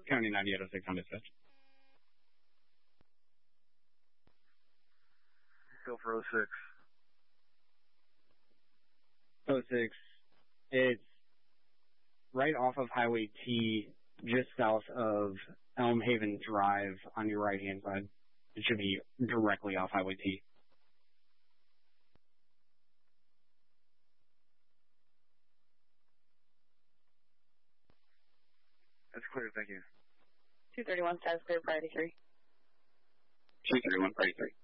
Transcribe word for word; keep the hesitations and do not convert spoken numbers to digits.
County ninety-eight oh six on dispatch. Go for oh six. oh six. It's right off of Highway T, just south of Elm Haven Drive on your right-hand side. It should be directly off Highway T. That's clear, thank you. two thirty-one, status clear, priority three. two thirty-one, priority three.